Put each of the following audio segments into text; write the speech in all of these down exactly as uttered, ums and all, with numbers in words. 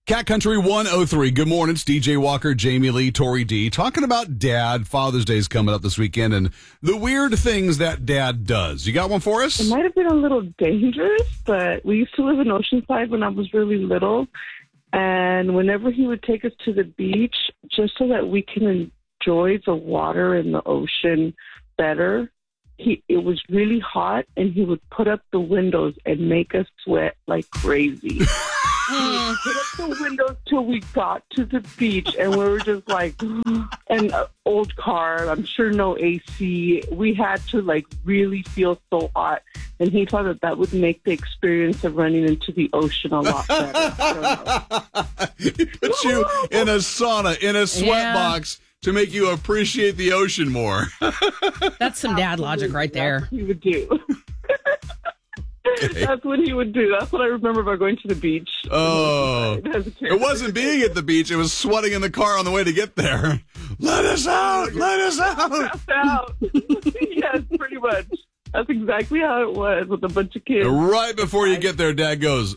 Cat Country one oh three. Good morning. It's D J Walker, Jamie Lee, Tori D. Talking about Dad. Father's Day is coming up this weekend and the weird things that Dad does. You got one for us? It might have been a little dangerous, but we used to live in Oceanside when I was really little. And whenever he would take us to the beach, just so that we can enjoy the water in the ocean better, he it was really hot, and he would put up the windows and make us sweat like crazy. He would put up the windows till we got to the beach, and we were just like, an old car, I'm sure no A C. We had to like really feel so hot, and he thought that that would make the experience of running into the ocean a lot better. I don't know. He put you in a sauna, in a sweat Yeah. box to make you appreciate the ocean more. That's some dad logic right there. That's what he would do. That's what he would do. That's what I remember about going to the beach. Oh, As a kid. it wasn't being at the beach. It was sweating in the car on the way to get there. Let us out. Let us out. Passed out. Yes, pretty much. That's exactly how it was with a bunch of kids. Right before you get there, Dad goes,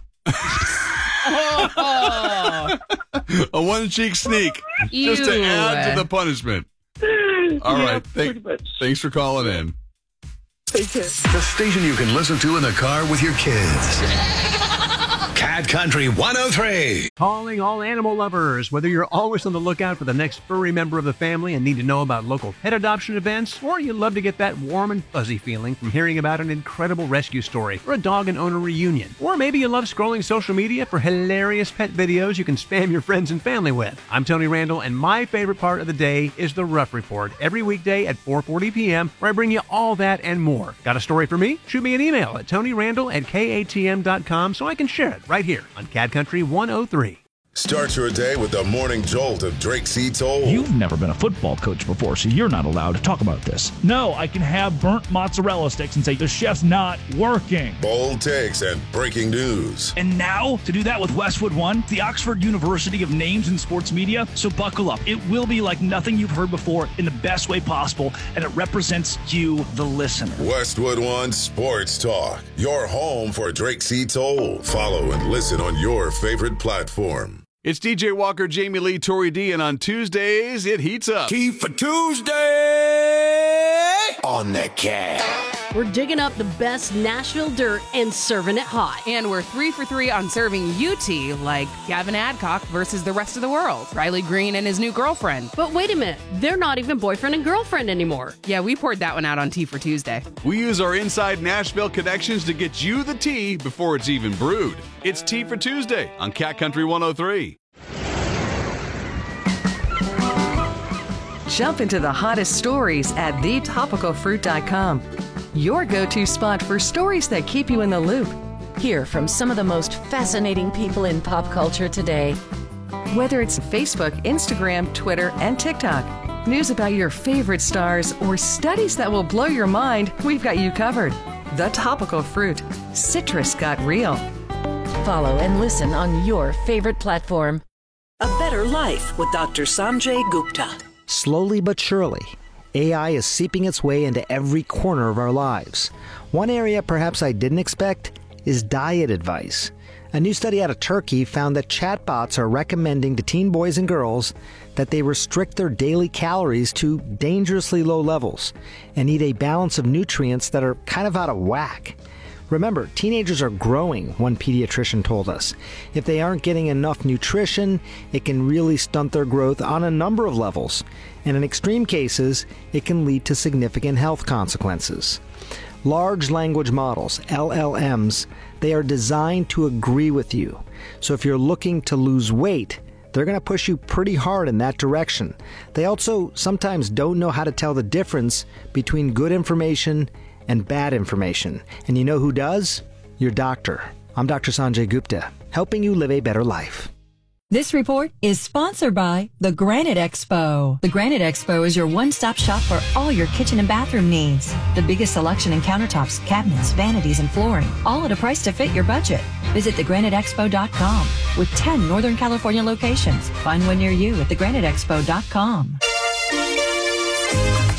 Oh, a one cheek sneak just to Ew. add to the punishment. All Yeah, right. Thank- pretty much. Thanks for calling in. Take care. The station you can listen to in the car with your kids. Cat Country one oh three. Calling all animal lovers. Whether you're always on the lookout for the next furry member of the family and need to know about local pet adoption events, or you love to get that warm and fuzzy feeling from hearing about an incredible rescue story or a dog and owner reunion, or maybe you love scrolling social media for hilarious pet videos you can spam your friends and family with. I'm Tony Randall, and my favorite part of the day is the Rough Report every weekday at four forty p.m., where I bring you all that and more. Got a story for me? Shoot me an email at tonyrandall at k a t m dot com so I can share it right here on Cat Country one oh three. Start your day with the morning jolt of Drake C. Toll. You've never been a football coach before, so you're not allowed to talk about this. No, I can have burnt mozzarella sticks and say the chef's not working. Bold takes and breaking news. And now, to do that with Westwood One, the Oxford University of Names in Sports Media, so buckle up. It will be like nothing you've heard before in the best way possible, and it represents you, the listener. Westwood One Sports Talk. Your home for Drake C. Toll. Follow and listen on your favorite platform. It's D J Walker, Jamie Lee, Tori D, and on Tuesdays, it heats up. Tea for Tuesday on the Cat. We're digging up the best Nashville dirt and serving it hot. and we're three for three on serving you tea, like Gavin Adcock versus the rest of the world, Riley Green and his new girlfriend. But wait a minute, they're not even boyfriend and girlfriend anymore. Yeah, we poured that one out on Tea for Tuesday. We use our inside Nashville connections to get you the tea before it's even brewed. It's Tea for Tuesday on Cat Country one oh three. Jump into the hottest stories at the topical fruit dot com. Your go-to spot for stories that keep you in the loop. Hear from some of the most fascinating people in pop culture today. Whether it's Facebook, Instagram, Twitter, and TikTok, news about your favorite stars, or studies that will blow your mind, we've got you covered. The Topical Fruit. Citrus got real. Follow and listen on your favorite platform. A Better Life with Doctor Sanjay Gupta. Slowly but surely, A I is seeping its way into every corner of our lives. One area perhaps I didn't expect is diet advice. A new study out of Turkey found that chatbots are recommending to teen boys and girls that they restrict their daily calories to dangerously low levels and eat a balance of nutrients that are kind of out of whack. Remember, teenagers are growing, one pediatrician told us. If they aren't getting enough nutrition, it can really stunt their growth on a number of levels. And in extreme cases, it can lead to significant health consequences. Large language models, L L Ms, they are designed to agree with you. So if you're looking to lose weight, they're going to push you pretty hard in that direction. They also sometimes don't know how to tell the difference between good information and bad information. And you know who does? Your doctor. I'm Doctor Sanjay Gupta, helping you live a better life. This report is sponsored by the Granite Expo. The Granite Expo is your one-stop shop for all your kitchen and bathroom needs. The biggest selection in countertops, cabinets, vanities, and flooring, all at a price to fit your budget. Visit the granite expo dot com with ten Northern California locations. Find one near you at the granite expo dot com.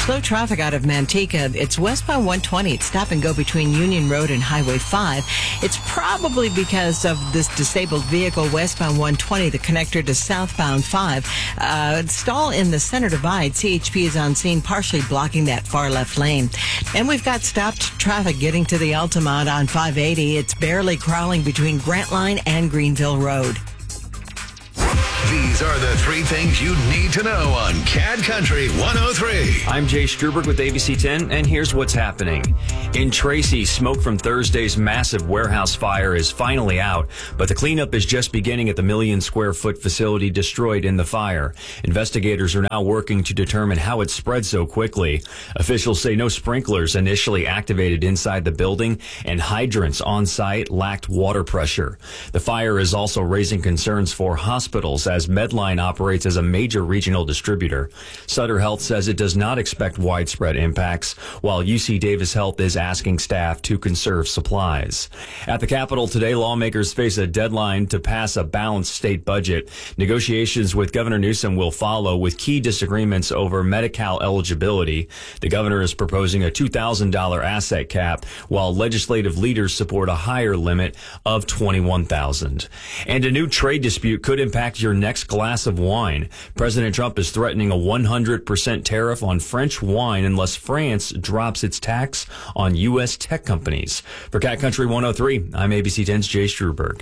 Slow traffic out of Manteca. It's westbound one twenty. It's stop and go between Union Road and Highway five. It's probably because of this disabled vehicle westbound one twenty, the connector to southbound five. Uh, stall in the center divide. C H P is on scene, partially blocking that far left lane. And we've got stopped traffic getting to the Altamont on five eighty. It's barely crawling between Grant Line and Greenville Road. These are the three things you need to know on Cad Country one oh three. I'm Jay Struberg with A B C ten, and here's what's happening. In Tracy, smoke from Thursday's massive warehouse fire is finally out, but the cleanup is just beginning at the million square foot facility destroyed in the fire. Investigators are now working to determine how it spread so quickly. Officials say no sprinklers initially activated inside the building, and hydrants on site lacked water pressure. The fire is also raising concerns for hospitals as Medline operates as a major regional distributor. Sutter Health says it does not expect widespread impacts, while U C Davis Health is asking staff to conserve supplies. At the Capitol today, lawmakers face a deadline to pass a balanced state budget. Negotiations with Governor Newsom will follow, with key disagreements over Medi-Cal eligibility. The governor is proposing a two thousand dollars asset cap, while legislative leaders support a higher limit of twenty-one thousand dollars. And a new trade dispute could impact your next glass of wine. President Trump is threatening a one hundred percent tariff on French wine unless France drops its tax on U S tech companies. For Cat Country one oh three, I'm A B C ten's Jay Struberg.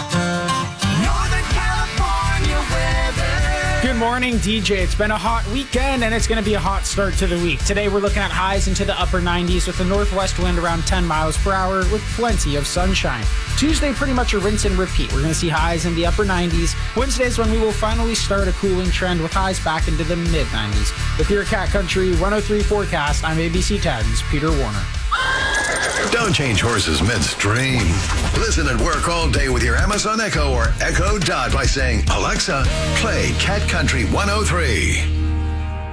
Good morning, D J. It's been a hot weekend, and it's going to be a hot start to the week. Today, we're looking at highs into the upper nineties with a northwest wind around ten miles per hour with plenty of sunshine. Tuesday, pretty much a rinse and repeat. We're going to see highs in the upper nineties. Wednesday is when we will finally start a cooling trend with highs back into the mid nineties. With your Cat Country one oh three forecast, I'm A B C ten's Peter Warner. Don't change horses midstream. Listen and work all day with your Amazon Echo or Echo Dot by saying, Alexa, play Cat Country one oh three.